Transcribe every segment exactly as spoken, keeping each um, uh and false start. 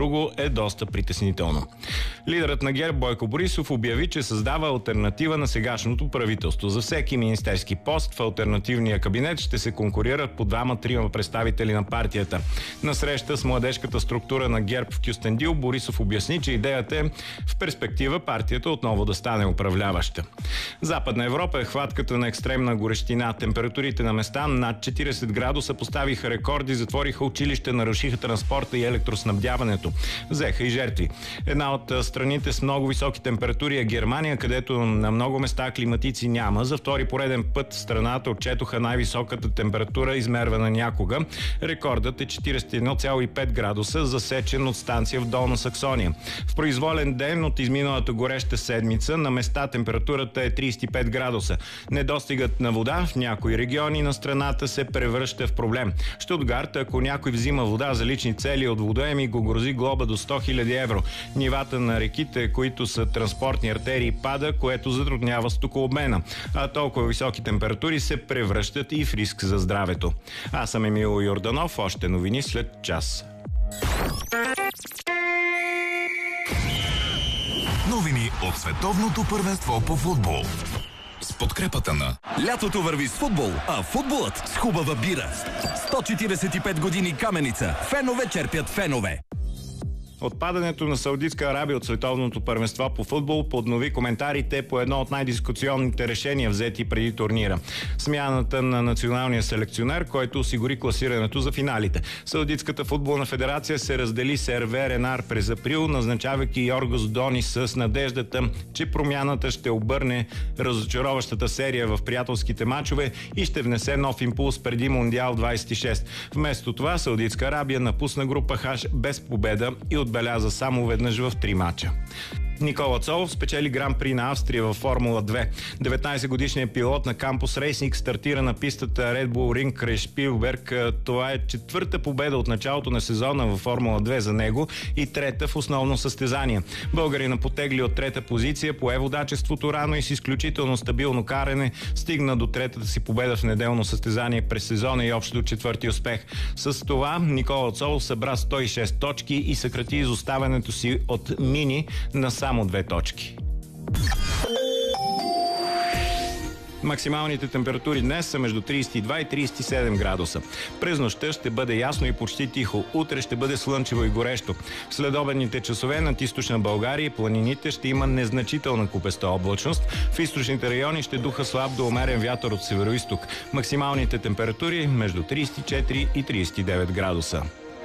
друго е доста притеснително. Лидерът на ГЕРБ Бойко Борисов обяви, че създава алтернатива на сегашното правителство. За всеки министерски пост в алтернативния кабинет ще се конкурират по двама-трима представители на партията. На среща с младежката структура на ГЕРБ в Кюстендил Борисов обясни, че идеята е в перспектива партията отново да стане управляваща. Западна Европа е хватката на екстремна горещина. Температурите на места над четирийсет градуса поставиха рекорди, затвориха училища, нарушиха транспорта и електроснабдяването. Взеха и жертви. Една от страните с много високи температури е Германия, където на много места климатици няма. За втори пореден път страната отчетоха най-високата температура, измервана някога. Рекордът е четирийсет и едно цяло и пет градуса, засечен от станция в Долна Саксония. В произволен ден от изминалата гореща седмица на места температурата е трийсет и пет градуса. Недостигът на вода в някои региони на страната се превръща в проблем. Щутгарт, ако някой взима вода за лични цели от водоеми, го грози глоба до сто хиляди евро. Нивата на реките, които са транспортни артерии, пада, което затруднява стокообмена. А толкова високи температури се превръщат и в риск за здравето. Аз съм Емил Йорданов, още новини след час. Новини от световното първенство по футбол. С подкрепата на... Лятото върви с футбол, а футболът с хубава бира. сто четирийсет и пет години Каменица. Фенове черпят фенове. Отпадането на Саудитска Арабия от световното първенство по футбол поднови коментарите по едно от най-дискусионните решения, взети преди турнира. Смяната на националния селекционер, който осигури класирането за финалите. Саудитската футболна федерация се раздели с Ерве Ренар през април, назначавайки Йоргос Донис с надеждата, че промяната ще обърне разочароващата серия в приятелските мачове и ще внесе нов импулс преди Мондиал двайсет и шест. Вместо това Саудитска Арабия напусна група Хаш без победа и отбеляза само веднъж в три мача. Никола Цолов спечели Гран-при на Австрия във Формула две. деветнайсетгодишният пилот на Кампус Рейсинг стартира на пистата Red Bull Ring край Шпилберг. Това е четвърта победа от началото на сезона във Формула две за него и трета в основно състезание. Българинът потегли от трета позиция, пое водачеството рано и с изключително стабилно каране стигна до третата си победа в неделно състезание през сезона и общо до четвърти успех. С това Никола Цолов събра сто и шест точки и съкрати изоставането си от Мини на само две точки. Максималните температури днес са между трийсет и два и трийсет и седем градуса. През нощта ще бъде ясно и почти тихо. Утре ще бъде слънчево и горещо. В следобедните часове над източна България и планините ще има незначителна купеста облачност. В източните райони ще духа слаб до умерен вятър от североизток. Максималните температури между трийсет и четири и трийсет и девет градуса.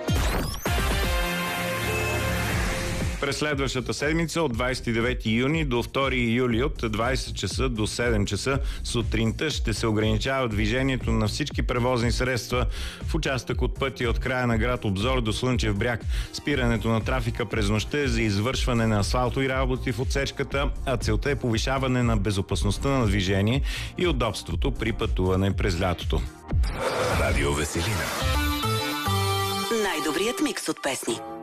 През следващата седмица от двайсет и девети юни до втори юли от двайсет часа до седем часа сутринта ще се ограничава движението на всички превозни средства в участък от пътя от края на град Обзор до Слънчев бряг. Спирането на трафика през нощта е за извършване на асфалтови работи в отсечката, а целта е повишаване на безопасността на движение и удобството при пътуване през лятото. Радио Веселина. Най-добрият микс от песни.